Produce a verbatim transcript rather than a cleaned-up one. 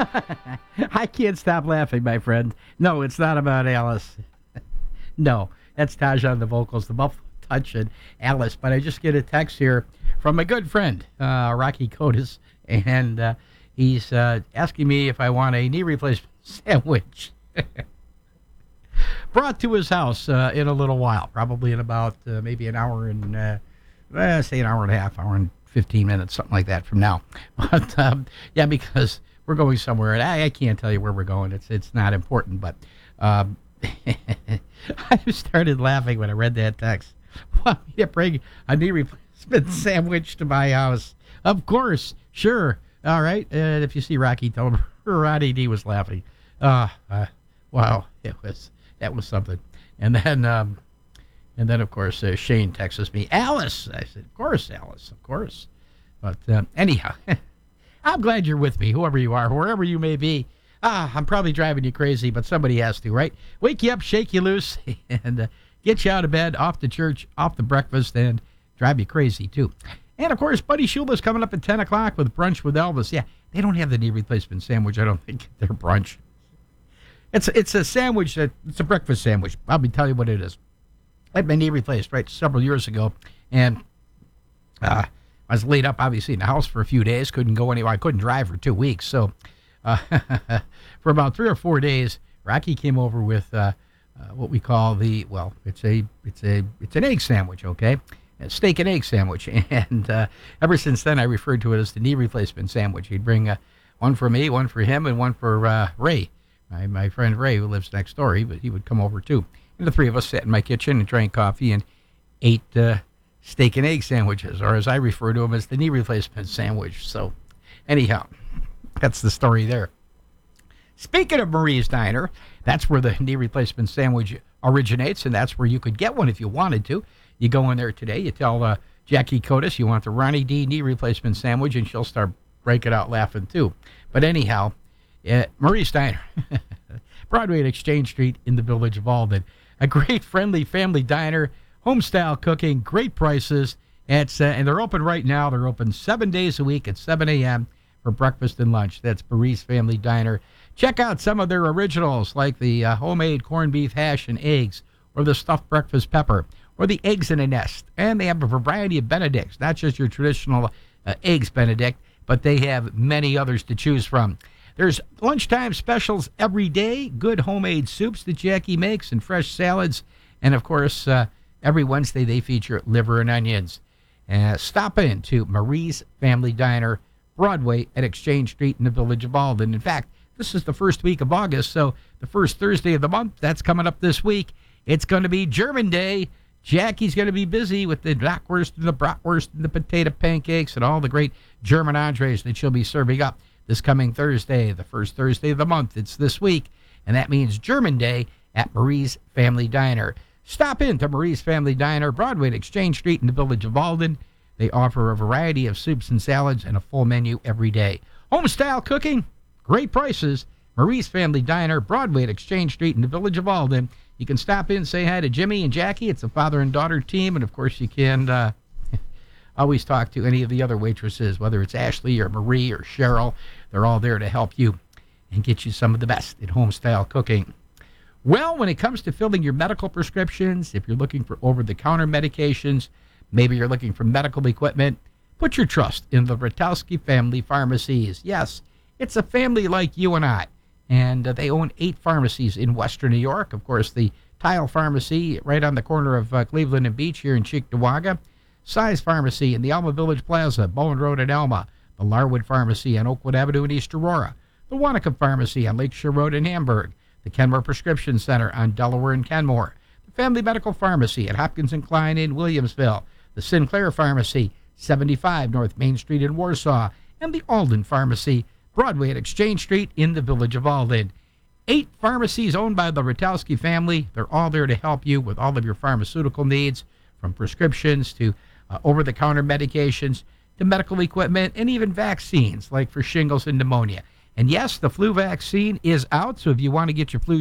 I can't stop laughing, my friend. No, it's not about Alice. No, that's Taj on the vocals, the Buffalo Touch and Alice. But I just get a text here from a good friend, uh, Rocky Cotis, and uh, he's uh, asking me if I want a knee replacement sandwich brought to his house uh, in a little while, probably in about uh, maybe an hour and, uh, eh, say an hour and a half, hour and fifteen minutes, something like that from now. But, um, yeah, because we're going somewhere, and I, I can't tell you where we're going. It's it's not important, but um, I started laughing when I read that text. Want me to bring a knee replacement sandwich to my house? Of course, sure. All right. And if you see Rocky, tell him Roddy D was laughing. Uh, uh, wow, it was that was something. And then, um, and then of course, uh, Shane texts me, Alice. I said, of course, Alice, of course. But uh, anyhow, I'm glad you're with me, whoever you are, wherever you may be. Ah, I'm probably driving you crazy, but somebody has to, right? Wake you up, shake you loose, and uh, get you out of bed, off to church, off to breakfast, and drive you crazy, too. And, of course, Buddy Shula's coming up at ten o'clock with Brunch with Elvis. Yeah, they don't have the knee replacement sandwich, I don't think, at their brunch. It's, it's a sandwich, that, it's a breakfast sandwich. I'll be telling you what it is. I had my knee replaced, right, several years ago, and uh, I was laid up, obviously, in the house for a few days. Couldn't go anywhere. I couldn't drive for two weeks. So uh, for about three or four days, Rocky came over with uh, uh, what we call the, well, it's a it's a it's an egg sandwich, okay, a steak and egg sandwich. And uh, ever since then, I referred to it as the knee replacement sandwich. He'd bring uh, one for me, one for him, and one for uh, Ray, my my friend Ray, who lives next door. He, but he would come over too. And the three of us sat in my kitchen and drank coffee and ate uh, steak and egg sandwiches, or as I refer to them, as the knee replacement sandwich. So anyhow, that's the story there. Speaking of Marie's Diner, that's where the knee replacement sandwich originates, and that's where you could get one if you wanted to. You go in there today, you tell uh, Jackie Cotis you want the Ronnie D knee replacement sandwich, and she'll start breaking out laughing too. But anyhow, uh, Marie's Diner, Broadway at Exchange Street in the village of Alden. A great, friendly family diner, home-style cooking, great prices. It's, uh, and they're open right now. They're open seven days a week at seven a.m. for breakfast and lunch. That's Marie's Family Diner. Check out some of their originals, like the uh, homemade corned beef hash and eggs, or the stuffed breakfast pepper, or the eggs in a nest. And they have a variety of Benedicts, not just your traditional uh, eggs Benedict, but they have many others to choose from. There's lunchtime specials every day, good homemade soups that Jackie makes, and fresh salads. And, of course, uh, every Wednesday they feature liver and onions. Uh, stop in to Marie's Family Diner, Broadway at Exchange Street in the village of Alden. In fact, this is the first week of August, so the first Thursday of the month, that's coming up this week. It's going to be German Day. Jackie's going to be busy with the knockwurst and the bratwurst and the potato pancakes and all the great German entrees that she'll be serving up this coming Thursday, the first Thursday of the month. It's this week, and that means German Day at Marie's Family Diner. Stop in to Marie's Family Diner, Broadway at Exchange Street in the village of Alden. They offer a variety of soups and salads and a full menu every day. Home-style cooking, great prices. Marie's Family Diner, Broadway at Exchange Street in the village of Alden. You can stop in, say hi to Jimmy and Jackie. It's a father and daughter team, and of course you can uh, always talk to any of the other waitresses, whether it's Ashley or Marie or Cheryl. They're all there to help you and get you some of the best in home-style cooking. Well, when it comes to filling your medical prescriptions, if you're looking for over-the-counter medications, maybe you're looking for medical equipment, put your trust in the Ratowski Family Pharmacies. Yes, it's a family like you and I, and uh, they own eight pharmacies in Western New York. Of course, the Tile Pharmacy right on the corner of uh, Cleveland and Beach here in Cheektowaga, Size Pharmacy in the Alma Village Plaza, Bowen Road in Alma, the Larwood Pharmacy on Oakwood Avenue in East Aurora, the Wanaka Pharmacy on Lakeshore Road in Hamburg, the Kenmore Prescription Center on Delaware and Kenmore, the Family Medical Pharmacy at Hopkins and Klein in Williamsville, the Sinclair Pharmacy, seventy-five North Main Street in Warsaw, and the Alden Pharmacy, Broadway at Exchange Street in the village of Alden. Eight pharmacies owned by the Ratowski family. They're all there to help you with all of your pharmaceutical needs, from prescriptions to uh, over-the-counter medications to medical equipment and even vaccines, like for shingles and pneumonia. And yes, the flu vaccine is out, so if you want to get your flu